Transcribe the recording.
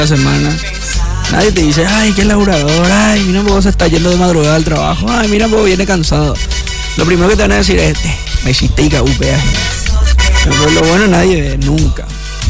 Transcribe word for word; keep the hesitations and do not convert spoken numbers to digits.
la semana. Nadie te dice, ay, qué laburador, ay, mira vos se está yendo de madrugada al trabajo, ay, mira vos viene cansado. Lo primero que te van a decir es, me hiciste I K U peaje. Pero lo bueno nadie ve, nunca.